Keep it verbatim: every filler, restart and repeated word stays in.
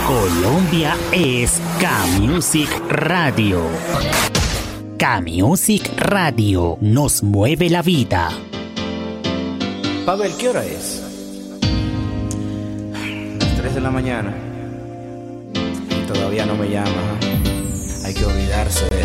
Colombia es K-Music Radio. K-Music Radio nos mueve la vida. Pavel, ¿qué hora es? Las tres de la mañana. Y todavía no me llama. Hay que olvidarse de